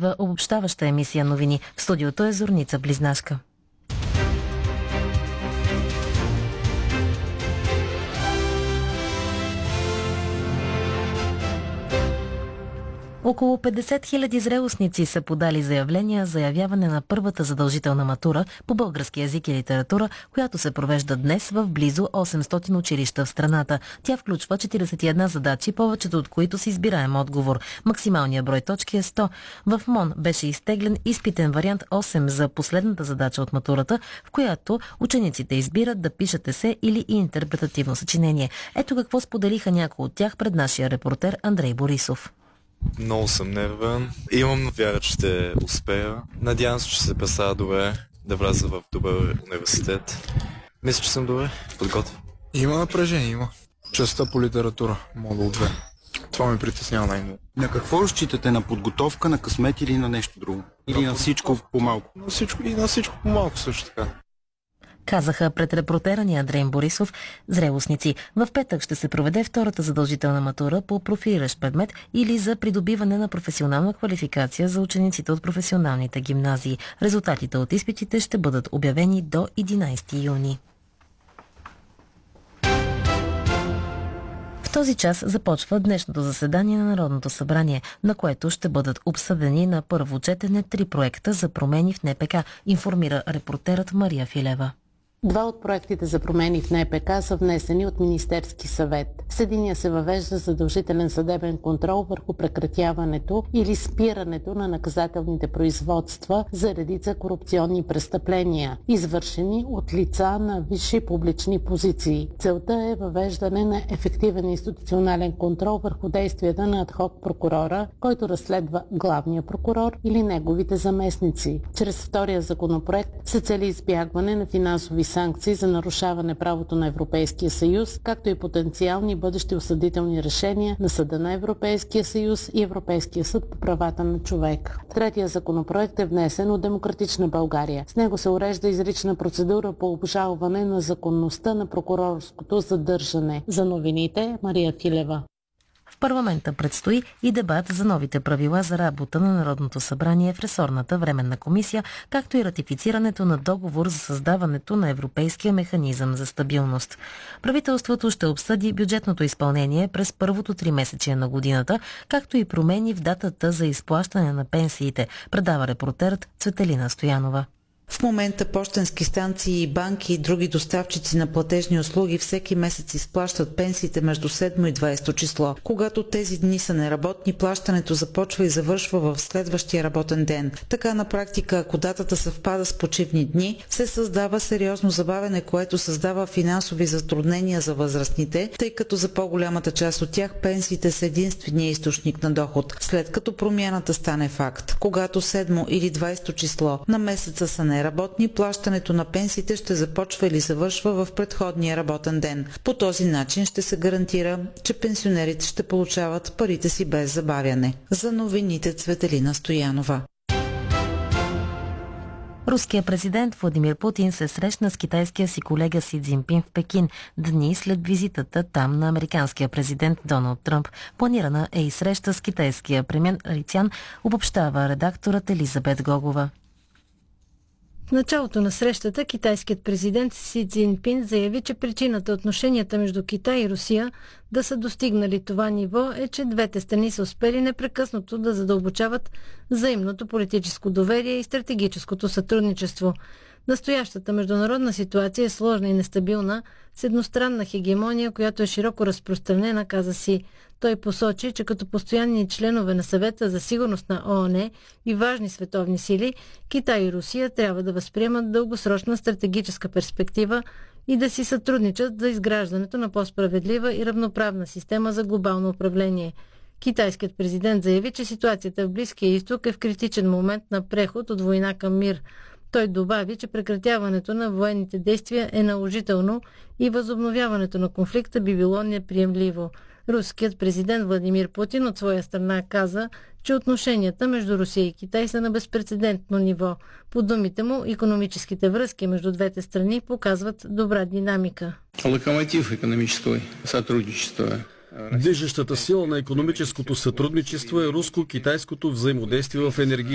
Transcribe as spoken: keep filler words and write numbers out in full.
Следва обобщаваща емисия новини. В студиото е Зорница Близнашка. Около петдесет хиляди зрелостници са подали заявления за явяване на първата задължителна матура по български език и литература, която се провежда днес в близо осемстотин училища в страната. Тя включва четиридесет и една задачи, повечето от които с избираем отговор. Максималният брой точки е сто. В МОН беше изтеглен изпитен вариант осем за последната задача от матурата, в която учениците избират да пишат есе или интерпретативно съчинение. Ето какво споделиха някои от тях пред нашия репортер Андрей Борисов. Много съм нервен. Имам вяра, че ще успея. Надявам се, че ще се представя добре, да вляза в добър университет. Мисля, че съм добре подготвен. Има напрежение, има. Частта по литература, модул две. Това ме притеснява най-много. На какво разчитате? На подготовка, на късмет или на нещо друго? Или на, на всичко по-малко? На всичко и на всичко по-малко също така. Казаха пред репортера ни Андрей Борисов зрелостници. В петък ще се проведе втората задължителна матура по профилиращ предмет или за придобиване на професионална квалификация за учениците от професионалните гимназии. Резултатите от изпитите ще бъдат обявени до единайсети юни. В този час започва днешното заседание на Народното събрание, на което ще бъдат обсъдени на първо четене три проекта за промени в НПК, информира репортерът Мария Филева. Два от проектите за промени в НПК са внесени от Министерски съвет. С единия се въвежда задължителен съдебен контрол върху прекратяването или спирането на наказателните производства за редица корупционни престъпления, извършени от лица на висши публични позиции. Целта е въвеждане на ефективен институционален контрол върху действията на адхок прокурора, който разследва главния прокурор или неговите заместници. Чрез втория законопроект се цели избягване на финансови санкции за нарушаване правото на Европейския съюз, както и потенциални бъдещи осъдителни решения на Съда на Европейския съюз и Европейския съд по правата на човек. Третия законопроект е внесен от Демократична България. С него се урежда изрична процедура по обжалване на законността на прокурорското задържане. За новините Мария Филева. В парламента предстои и дебат за новите правила за работа на Народното събрание в ресорната временна комисия, както и ратифицирането на договор за създаването на Европейския механизъм за стабилност. Правителството ще обсъди бюджетното изпълнение през първото тримесечие на годината, както и промени в датата за изплащане на пенсиите, предава репортерът Цветелина Стоянова. В момента пощенски станции, банки и други доставчици на платежни услуги всеки месец изплащат пенсиите между седмо и двайсето число. Когато тези дни са неработни, плащането започва и завършва в следващия работен ден. Така на практика, ако датата съвпада с почивни дни, се създава сериозно забавяне, което създава финансови затруднения за възрастните, тъй като за по-голямата част от тях пенсиите са единствения източник на доход. След като промяната стане факт, когато седмо или двайсето число на месеца са неработни, плащането на пенсиите ще започва или завършва в предходния работен ден. По този начин ще се гарантира, че пенсионерите ще получават парите си без забавяне. За новините Цветелина Стоянова. Руският президент Владимир Путин се срещна с китайския си колега Си Цзинпин в Пекин, дни след визитата там на американския президент Доналд Тръмп. Планирана е и среща с китайския премиер Ли Цян, обобщава редакторът Елизабет Гогова. В началото на срещата китайският президент Си Цзинпин заяви, че причината отношенията между Китай и Русия да са достигнали това ниво е, че двете страни са успели непрекъснато да задълбочават взаимното политическо доверие и стратегическото сътрудничество. Настоящата международна ситуация е сложна и нестабилна, с едностранна хегемония, която е широко разпространена, каза Си. Той посочи, че като постоянни членове на Съвета за сигурност на ООН и важни световни сили, Китай и Русия трябва да възприемат дългосрочна стратегическа перспектива и да си сътрудничат за изграждането на по-справедлива и равноправна система за глобално управление. Китайският президент заяви, че ситуацията в Близкия изток е в критичен момент на преход от война към мир. Той добави, че прекратяването на военните действия е наложително и възобновяването на конфликта би било неприемливо. Руският президент Владимир Путин от своя страна каза, че отношенията между Русия и Китай са на безпрецедентно ниво. По думите му, икономическите връзки между двете страни показват добра динамика. Локомотив икономического сътрудничества. Движещата сила на икономическото сътрудничество е руско-китайското взаимодействие в енергия.